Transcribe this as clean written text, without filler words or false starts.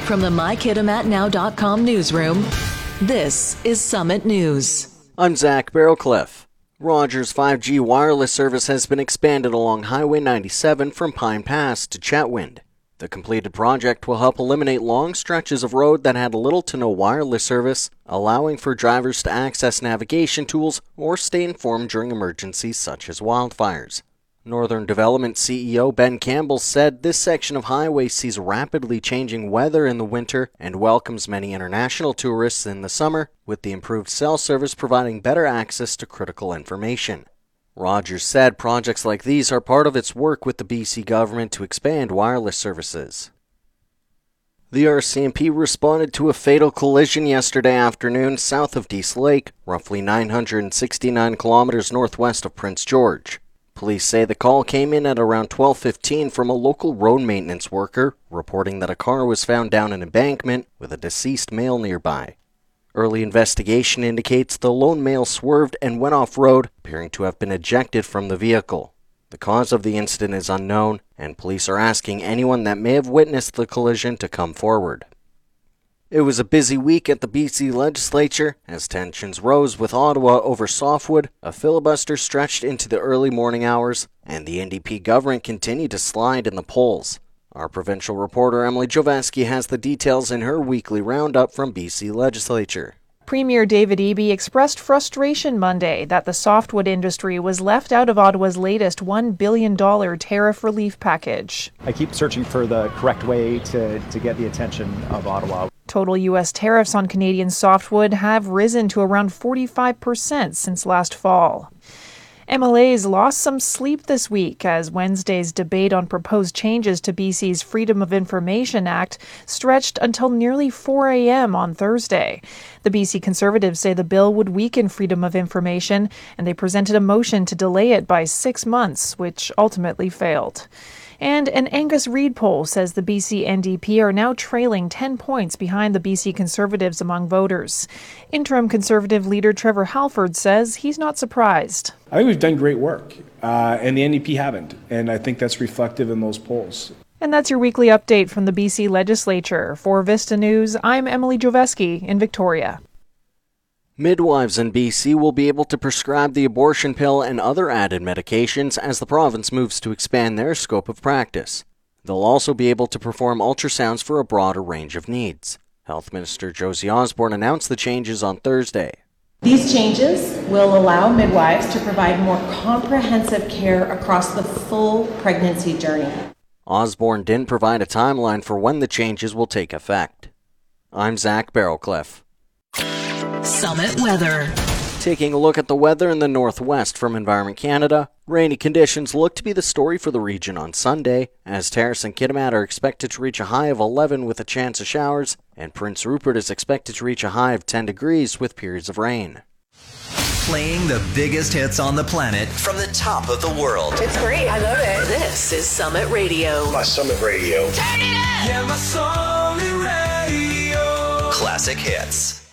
From the MyKidamatNow.com newsroom, this is Summit News. I'm Zach Barrowcliff. Rogers' 5G wireless service has been expanded along Highway 97 from Pine Pass to Chetwynd. The completed project will help eliminate long stretches of road that had little to no wireless service, allowing for drivers to access navigation tools or stay informed during emergencies such as wildfires. Northern Development CEO Ben Campbell said this section of highway sees rapidly changing weather in the winter and welcomes many international tourists in the summer, with the improved cell service providing better access to critical information. Rogers said projects like these are part of its work with the BC government to expand wireless services. The RCMP responded to a fatal collision yesterday afternoon south of Dease Lake, roughly 969 kilometers northwest of Prince George. Police say the call came in at around 12:15 from a local road maintenance worker, reporting that a car was found down an embankment with a deceased male nearby. Early investigation indicates the lone male swerved and went off-road, appearing to have been ejected from the vehicle. The cause of the incident is unknown, and police are asking anyone that may have witnessed the collision to come forward. It was a busy week at the BC legislature as tensions rose with Ottawa over softwood, a filibuster stretched into the early morning hours, and the NDP government continued to slide in the polls. Our provincial reporter Emily Joveski has the details in her weekly roundup from BC legislature. Premier David Eby expressed frustration Monday that the softwood industry was left out of Ottawa's latest $1 billion tariff relief package. I keep searching for the correct way to get the attention of Ottawa. Total U.S. tariffs on Canadian softwood have risen to around 45% since last fall. MLAs lost some sleep this week as Wednesday's debate on proposed changes to BC's Freedom of Information Act stretched until nearly 4 a.m. on Thursday. The BC Conservatives say the bill would weaken freedom of information, and they presented a motion to delay it by 6 months, which ultimately failed. And an Angus Reid poll says the BC NDP are now trailing 10 points behind the BC Conservatives among voters. Interim Conservative leader Trevor Halford says he's not surprised. I think we've done great work, and the NDP haven't, and I think that's reflective in those polls. And that's your weekly update from the BC Legislature. For Vista News, I'm Emily Joveski in Victoria. Midwives in BC will be able to prescribe the abortion pill and other added medications as the province moves to expand their scope of practice. They'll also be able to perform ultrasounds for a broader range of needs. Health Minister Josie Osborne announced the changes on Thursday. These changes will allow midwives to provide more comprehensive care across the full pregnancy journey. Osborne didn't provide a timeline for when the changes will take effect. I'm Zach Barrowcliff. Summit Weather. Taking a look at the weather in the northwest from Environment Canada, rainy conditions look to be the story for the region on Sunday, as Terrace and Kitimat are expected to reach a high of 11 with a chance of showers, and Prince Rupert is expected to reach a high of 10 degrees with periods of rain. Playing the biggest hits on the planet from the top of the world. It's great. I love it. This is Summit Radio. My Summit Radio. Turn it up! Yeah, my Summit Radio. Classic hits.